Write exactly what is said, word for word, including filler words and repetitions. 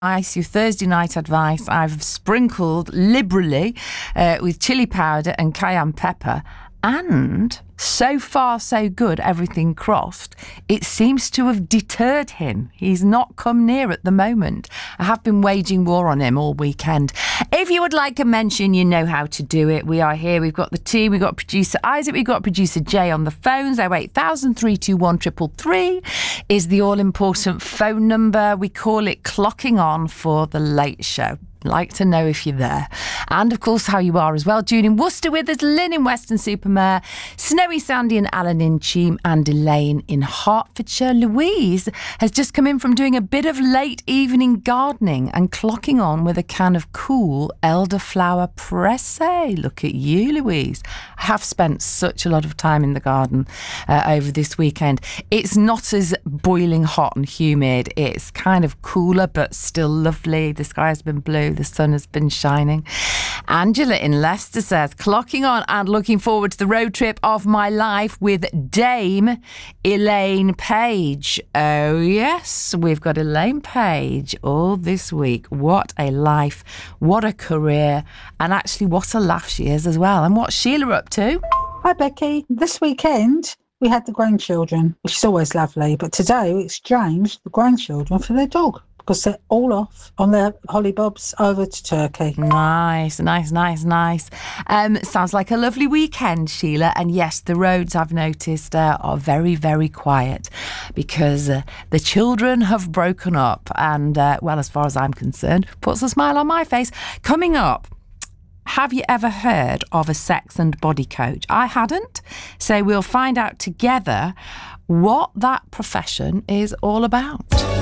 Ice, your Thursday night advice, I've sprinkled liberally uh, with chili powder and cayenne pepper, and so far so good, everything crossed, it seems to have deterred him. He's not come near at the moment. I have been waging war on him all weekend. If you would like a mention, you know how to do it. We are here. We've got the team. We've got producer Isaac. We've got producer Jay on the phones. oh eight thousand, three two one, three three three is the all-important phone number. We call it Clocking On for the Late Show. Like to know if you're there. And of course how you are as well. June in Worcester with us, Lynn in Weston-super-Mare, Snowy Sandy and Alan in Cheam, and Elaine in Hertfordshire. Louise has just come in from doing a bit of late evening gardening and clocking on with a can of cool elderflower pressé. Look at you, Louise. I have spent such a lot of time in the garden uh, over this weekend. It's not as boiling hot and humid. It's kind of cooler but still lovely. The sky has been blue. The sun has been shining. Angela in Leicester says, clocking on and looking forward to the road trip of my life with Dame Elaine Page. Oh, yes, we've got Elaine Page all this week. What a life, what a career, and actually what a laugh she is as well. And what's Sheila up to? Hi, Becky. This weekend, we had the grandchildren, which is always lovely. But today, we exchanged the grandchildren for their dog, because they're all off on their hollybobs over to Turkey. Nice, nice, nice, nice. Um, sounds like a lovely weekend, Sheila. And yes, the roads, I've noticed, uh, are very, very quiet because uh, the children have broken up. And, uh, well, as far as I'm concerned, puts a smile on my face. Coming up, have you ever heard of a sex and body coach? I hadn't. So we'll find out together what that profession is all about.